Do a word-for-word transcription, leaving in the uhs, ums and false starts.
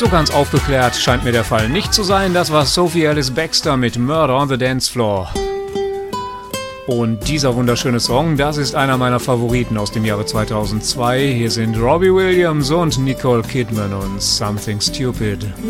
So ganz aufgeklärt scheint mir der Fall nicht zu sein. Das war Sophie Ellis Bextor mit Murder on the Dance Floor. Und dieser wunderschöne Song, das ist einer meiner Favoriten aus dem Jahre zweitausendzwei. Hier sind Robbie Williams und Nicole Kidman und Something Stupid.